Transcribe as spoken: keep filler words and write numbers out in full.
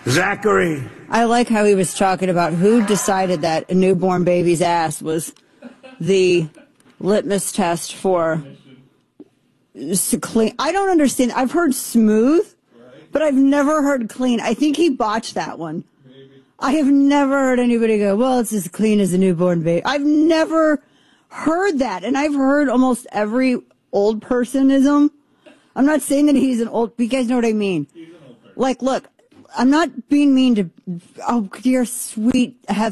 Zachary. I like how he was talking about who decided that a newborn baby's ass was the litmus test for clean. I don't understand. I've heard smooth, but I've never heard clean. I think he botched that one. I have never heard anybody go, well, it's as clean as a newborn baby. I've never heard that. And I've heard almost every old personism. I'm not saying that he's an old, but you guys know what I mean. Like, look, I'm not being mean to, oh, dear sweet heaven.